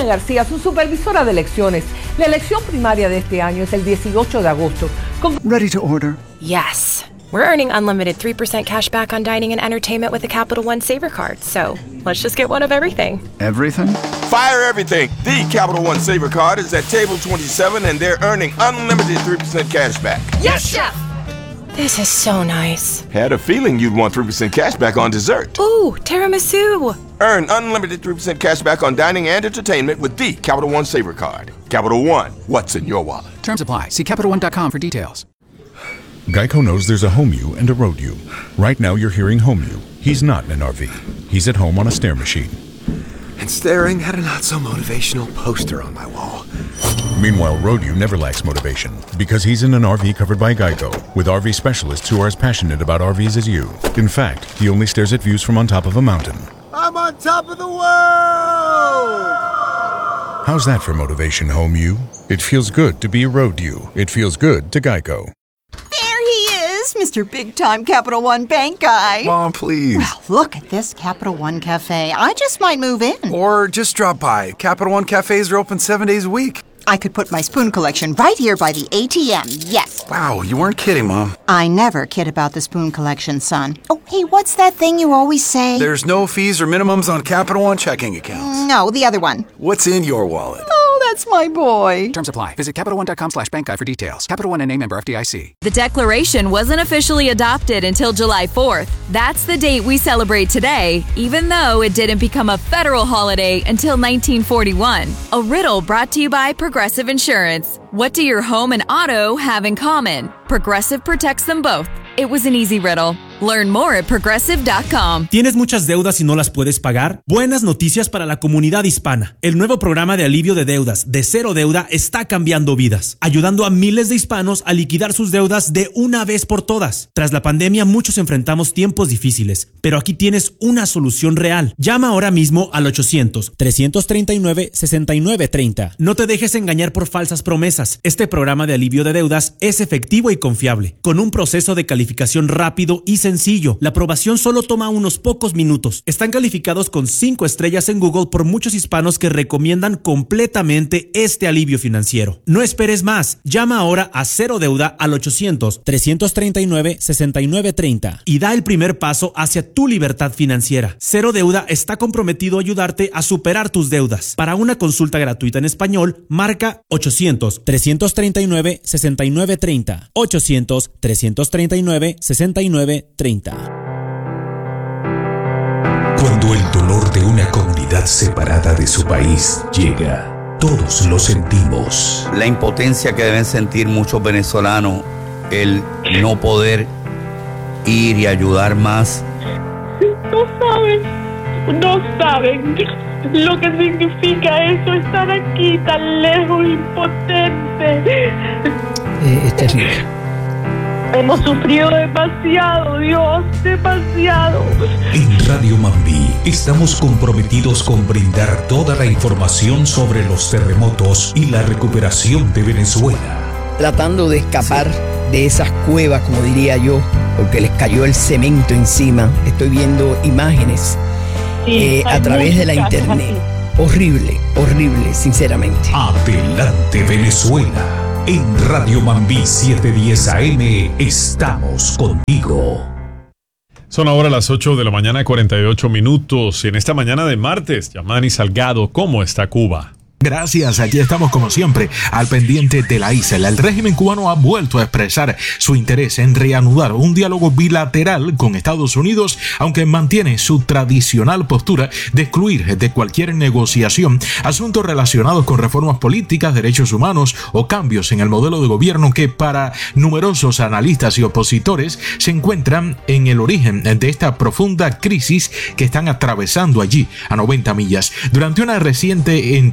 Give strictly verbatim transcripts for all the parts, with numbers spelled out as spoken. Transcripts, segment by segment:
Lilian García, su supervisora de elecciones. La elección primaria de este año es el dieciocho de agosto. Con... Ready to order. Yes. We're earning unlimited three percent cash back on dining and entertainment with the Capital One Saver Card. So let's just get one of everything. Everything? Fire everything. The Capital One Saver Card is at table twenty-seven and they're earning unlimited three percent cash back. Yes, Chef! This is so nice. Had a feeling you'd want three percent cash back on dessert. Ooh, tiramisu. Earn unlimited three percent cash back on dining and entertainment with the Capital One Saver Card. Capital One, what's in your wallet? Terms apply. See Capital One dot com for details. Geico knows there's a home you and a road you. Right now you're hearing home you. He's not in an R V. He's at home on a stair machine. And staring at a not-so-motivational poster on my wall. Meanwhile, road you never lacks motivation because he's in an R V covered by Geico with R V specialists who are as passionate about R Vs as you. In fact, he only stares at views from on top of a mountain. I'm on top of the world! How's that for motivation, home you? It feels good to be a road you. It feels good to Geico. Mister Big Time Capital One Bank Guy. Mom, please. Well, look at this Capital One Cafe. I just might move in. Or just drop by. Capital One cafes are open seven days a week. I could put my spoon collection right here by the A T M, yes. Wow, you weren't kidding, Mom. I never kid about the spoon collection, son. Oh, hey, what's that thing you always say? There's no fees or minimums on Capital One checking accounts. No, the other one. What's in your wallet? Oh, that's my boy. Terms apply. Visit Capital One dot com slash bank guide for details. Capital One N A member F D I C. The Declaration wasn't officially adopted until July fourth. That's the date we celebrate today, even though it didn't become a federal holiday until nineteen forty-one. A riddle brought to you by Progressive Insurance. What do your home and auto have in common? Progressive protects them both. It was an easy riddle. Learn more at progressive dot com. ¿Tienes muchas deudas y no las puedes pagar? Buenas noticias para la comunidad hispana. El nuevo programa de alivio de deudas de Cero Deuda está cambiando vidas, ayudando a miles de hispanos a liquidar sus deudas de una vez por todas. Tras la pandemia, muchos enfrentamos tiempos difíciles, pero aquí tienes una solución real. Llama ahora mismo al ochocientos, trescientos treinta y nueve, sesenta y nueve treinta. No te dejes engañar por falsas promesas. Este programa de alivio de deudas es efectivo y confiable, con un proceso de calificación rápido y sencillo. La aprobación solo toma unos pocos minutos. Están calificados con cinco estrellas en Google por muchos hispanos que recomiendan completamente este alivio financiero. No esperes más. Llama ahora a Cero Deuda al ochocientos, trescientos treinta y nueve, sesenta y nueve treinta y da el primer paso hacia tu libertad financiera. Cero Deuda está comprometido a ayudarte a superar tus deudas. Para una consulta gratuita en español, marca ochocientos, trescientos treinta y nueve, sesenta y nueve treinta. ochocientos, trescientos treinta y nueve, sesenta y nueve treinta. Cuando el dolor de una comunidad separada de su país llega, todos lo sentimos. La impotencia que deben sentir muchos venezolanos, el no poder ir y ayudar más. No saben, no saben lo que significa eso, estar aquí tan lejos, impotente. Eh, es terrible. Hemos sufrido demasiado, Dios, demasiado. En Radio Mambí estamos comprometidos con brindar toda la información sobre los terremotos y la recuperación de Venezuela. Tratando de escapar de esas cuevas, como diría yo, porque les cayó el cemento encima. Estoy viendo imágenes sí, eh, a través de la internet. Horrible, horrible, sinceramente. Adelante, Venezuela. En Radio Mambí setecientos diez A M estamos contigo. Son ahora las ocho de la mañana, cuarenta y ocho minutos. Y en esta mañana de martes, Yamani Salgado, ¿cómo está Cuba? Gracias, aquí estamos como siempre al pendiente de la isla. El régimen cubano ha vuelto a expresar su interés en reanudar un diálogo bilateral con Estados Unidos, aunque mantiene su tradicional postura de excluir de cualquier negociación asuntos relacionados con reformas políticas, derechos humanos o cambios en el modelo de gobierno que para numerosos analistas y opositores se encuentran en el origen de esta profunda crisis que están atravesando allí a noventa millas. Durante una reciente entrevista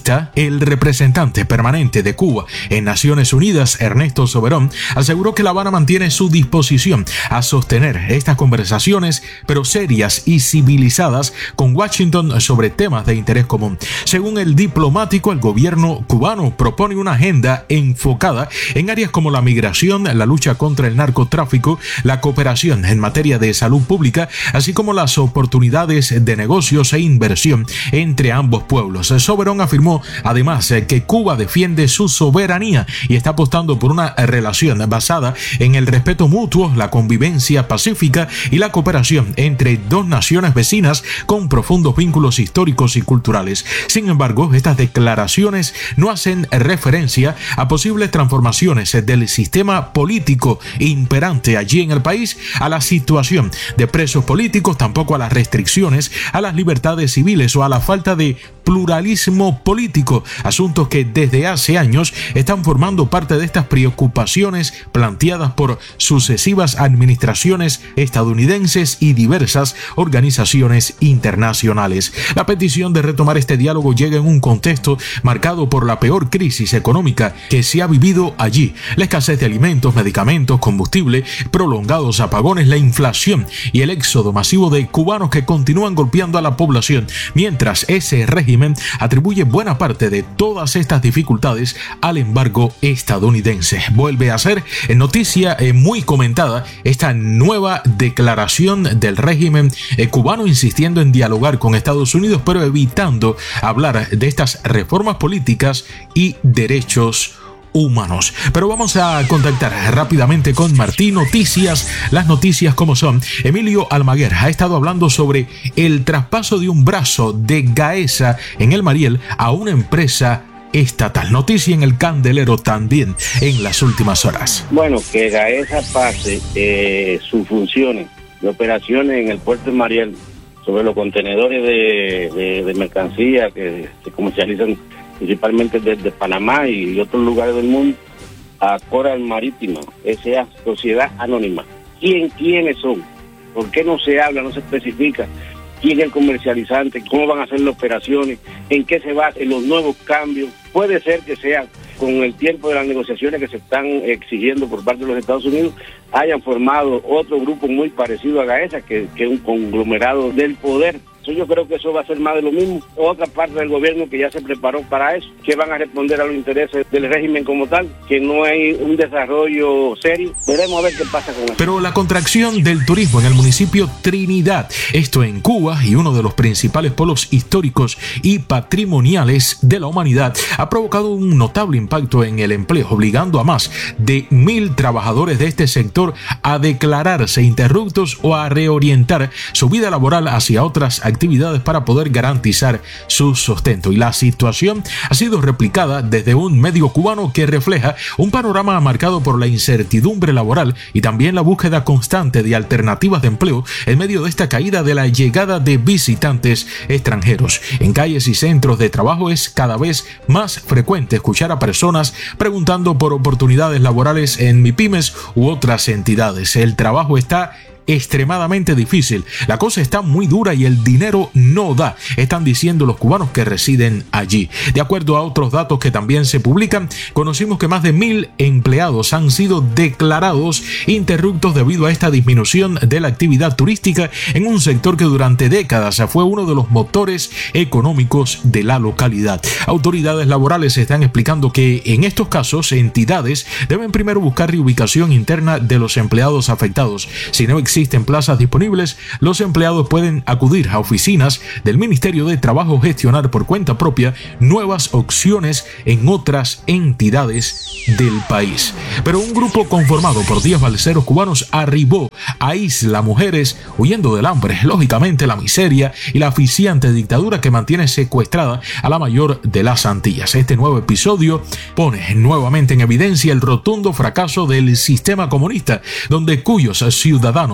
vista, el representante permanente de Cuba en Naciones Unidas, Ernesto Soberón, aseguró que La Habana mantiene su disposición a sostener estas conversaciones, pero serias y civilizadas, con Washington sobre temas de interés común. Según el diplomático, el gobierno cubano propone una agenda enfocada en áreas como la migración, la lucha contra el narcotráfico, la cooperación en materia de salud pública, así como las oportunidades de negocios e inversión entre ambos pueblos. Soberón afirmó además que Cuba defiende su soberanía y está apostando por una relación basada en el respeto mutuo, la convivencia pacífica y la cooperación entre dos naciones vecinas con profundos vínculos históricos y culturales. Sin embargo, estas declaraciones no hacen referencia a posibles transformaciones del sistema político imperante allí en el país, a la situación de presos políticos, tampoco a las restricciones a las libertades civiles o a la falta de pluralismo político, asuntos que desde hace años están formando parte de estas preocupaciones planteadas por sucesivas administraciones estadounidenses y diversas organizaciones internacionales. La petición de retomar este diálogo llega en un contexto marcado por la peor crisis económica que se ha vivido allí, la escasez de alimentos, medicamentos, combustible, prolongados apagones, la inflación y el éxodo masivo de cubanos que continúan golpeando a la población, mientras ese régimen atribuye buena parte de todas estas dificultades al embargo estadounidense. Vuelve a ser noticia eh, muy comentada esta nueva declaración del régimen eh, cubano, insistiendo en dialogar con Estados Unidos, pero evitando hablar de estas reformas políticas y derechos humanos. Pero vamos a contactar rápidamente con Martín Noticias, las noticias como son. Emilio Almaguer ha estado hablando sobre el traspaso de un brazo de Gaesa en el Mariel a una empresa estatal. Noticia en el Candelero también en las últimas horas. Bueno, que Gaesa pase eh, sus funciones de operaciones en el puerto de Mariel sobre los contenedores de, de, de mercancía que se comercializan principalmente desde Panamá y otros lugares del mundo, a Coral Marítima, S A, Sociedad Anónima. ¿Quién, quiénes son? ¿Por qué no se habla, no se especifica quién es el comercializante, cómo van a hacer las operaciones, en qué se basan los nuevos cambios? Puede ser que sea con el tiempo de las negociaciones que se están exigiendo por parte de los Estados Unidos, hayan formado otro grupo muy parecido a Gaesa, que, que es un conglomerado del poder. Yo creo que eso va a ser más de lo mismo. Otra parte del gobierno que ya se preparó para eso, que van a responder a los intereses del régimen como tal, que no hay un desarrollo serio. Veremos a ver qué pasa con eso. Pero la contracción del turismo en el municipio Trinidad, esto en Cuba y uno de los principales polos históricos y patrimoniales de la humanidad, ha provocado un notable impacto en el empleo, obligando a más de mil trabajadores de este sector a declararse interruptos o a reorientar su vida laboral hacia otras actividades actividades para poder garantizar su sustento. Y la situación ha sido replicada desde un medio cubano que refleja un panorama marcado por la incertidumbre laboral y también la búsqueda constante de alternativas de empleo en medio de esta caída de la llegada de visitantes extranjeros. En calles y centros de trabajo es cada vez más frecuente escuchar a personas preguntando por oportunidades laborales en MIPYMES u otras entidades. El trabajo está extremadamente difícil, la cosa está muy dura y el dinero no da, están diciendo los cubanos que residen allí. De acuerdo a otros datos que también se publican, conocimos que más de mil empleados han sido declarados interruptos debido a esta disminución de la actividad turística en un sector que durante décadas fue uno de los motores económicos de la localidad. Autoridades laborales están explicando que en estos casos entidades deben primero buscar reubicación interna de los empleados afectados. Si no existen plazas disponibles, los empleados pueden acudir a oficinas del Ministerio de Trabajo, gestionar por cuenta propia nuevas opciones en otras entidades del país. Pero un grupo conformado por diez balseros cubanos arribó a Isla Mujeres huyendo del hambre, lógicamente la miseria y la asfixiante dictadura que mantiene secuestrada a la mayor de las Antillas. Este nuevo episodio pone nuevamente en evidencia el rotundo fracaso del sistema comunista, donde cuyos ciudadanos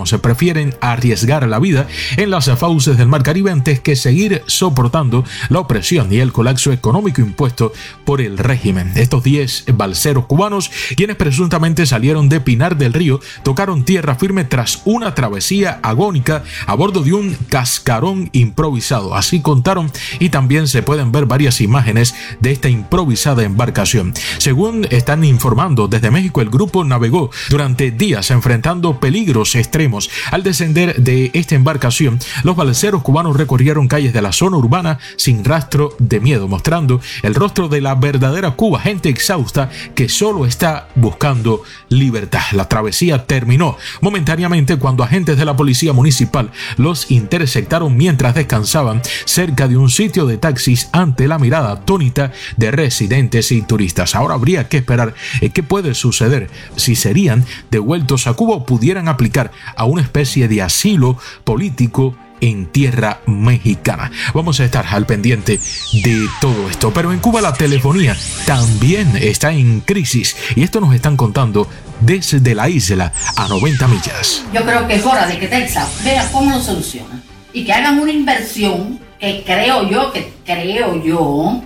cubanos prefieren arriesgar la vida en las fauces del Mar Caribe antes que seguir soportando la opresión y el colapso económico impuesto por el régimen. Estos diez balseros cubanos, quienes presuntamente salieron de Pinar del Río, tocaron tierra firme tras una travesía agónica a bordo de un cascarón improvisado. Así contaron, y también se pueden ver varias imágenes de esta improvisada embarcación. Según están informando desde México, el grupo navegó durante días enfrentando peligros extremos. Al descender de esta embarcación, los balseros cubanos recorrieron calles de la zona urbana sin rastro de miedo, mostrando el rostro de la verdadera Cuba, gente exhausta que solo está buscando libertad. La travesía terminó momentáneamente cuando agentes de la policía municipal los interceptaron mientras descansaban cerca de un sitio de taxis ante la mirada atónita de residentes y turistas. Ahora habría que esperar eh, qué puede suceder, si serían devueltos a Cuba o pudieran aplicar a una especie de asilo político en tierra mexicana. Vamos a estar al pendiente de todo esto. Pero en Cuba la telefonía también está en crisis, y esto nos están contando desde la isla a noventa millas. Yo creo que es hora de que Texas vea cómo lo soluciona y que hagan una inversión que creo yo, que creo yo,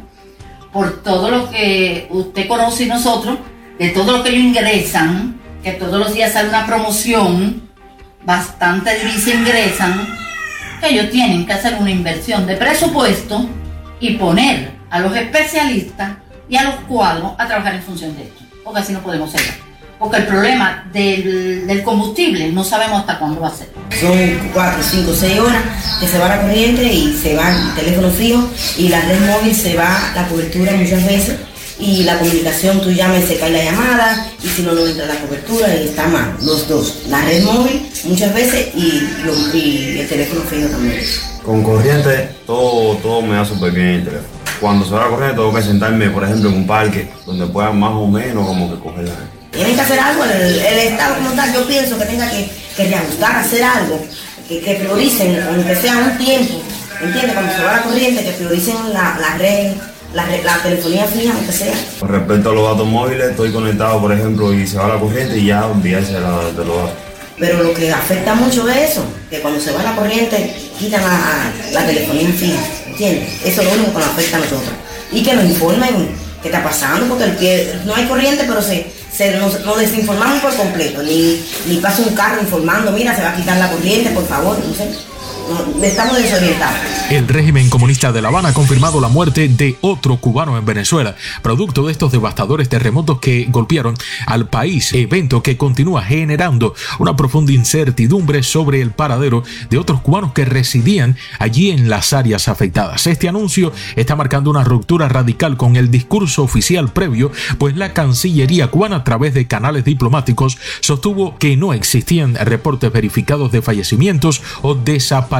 por todo lo que usted conoce y nosotros, de todo lo que ellos ingresan, que todos los días sale una promoción, bastante divisas ingresan, que ellos tienen que hacer una inversión de presupuesto y poner a los especialistas y a los cuadros a trabajar en función de esto, porque así no podemos seguir. Porque el problema del, del combustible no sabemos hasta cuándo va a ser. Son cuatro, cinco, seis horas que se va la corriente y se va el teléfono fijo y la red móvil, se va la cobertura muchas veces, y la comunicación, tú llamas y se cae la llamada, y si no, no entra la cobertura y está mal, los dos, la red móvil muchas veces y, lo, y el teléfono fijo también. Con corriente todo, todo me da súper bien el teléfono. Cuando se va la corriente tengo que sentarme, por ejemplo, en un parque donde puedan más o menos como que coger la gente. Tienen que hacer algo, el, el Estado como tal, yo pienso que tenga que, que reajustar, hacer algo, que, que prioricen, aunque sea un tiempo, ¿entiendes? Cuando se va la corriente, que prioricen la, la red, la, la telefonía fija, aunque sea. Con respecto a los datos móviles, estoy conectado, por ejemplo, y se va la corriente y ya olvidarse de, la, de los datos. Pero lo que afecta mucho es eso, que cuando se va la corriente, quitan la, la telefonía fija, ¿entiendes? Eso es lo único que nos afecta a nosotros. Y que nos informen qué está pasando, porque el pie, no hay corriente, pero se... Se nos, nos desinformamos por completo, ni, ni pasa un carro informando, mira, se va a quitar la corriente, por favor, no sé. No, estamos desorientados. El régimen comunista de La Habana ha confirmado la muerte de otro cubano en Venezuela, producto de estos devastadores terremotos que golpearon al país, evento que continúa generando una profunda incertidumbre sobre el paradero de otros cubanos que residían allí en las áreas afectadas. Este anuncio está marcando una ruptura radical con el discurso oficial previo, pues la Cancillería cubana, a través de canales diplomáticos, sostuvo que no existían reportes verificados de fallecimientos o desapariciones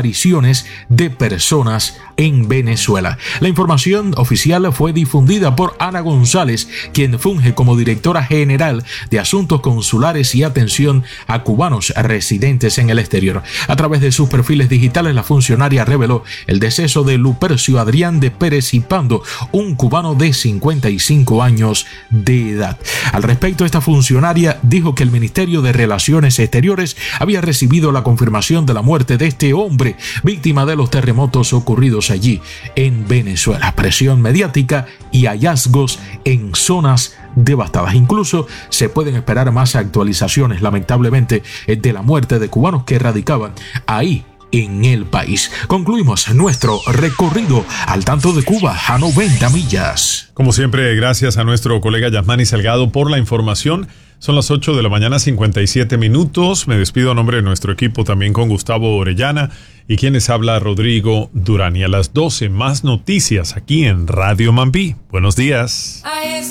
de personas en Venezuela. La información oficial fue difundida por Ana González, quien funge como directora general de Asuntos Consulares y Atención a Cubanos Residentes en el Exterior. A través de sus perfiles digitales, la funcionaria reveló el deceso de Lupercio Adrián de Pérez y Pando, un cubano de cincuenta y cinco años de edad. Al respecto, esta funcionaria dijo que el Ministerio de Relaciones Exteriores había recibido la confirmación de la muerte de este hombre, víctima de los terremotos ocurridos allí en Venezuela. Presión mediática y hallazgos en zonas devastadas. Incluso se pueden esperar más actualizaciones, lamentablemente, de la muerte de cubanos que radicaban ahí en el país. Concluimos nuestro recorrido al tanto de Cuba a noventa millas. Como siempre, gracias a nuestro colega Yasmani Salgado por la información. Son las ocho de la mañana, cincuenta y siete minutos. Me despido a nombre de nuestro equipo, también con Gustavo Orellana y quienes habla Rodrigo Durán. Y a las doce, más noticias aquí en Radio Mambí. Buenos días.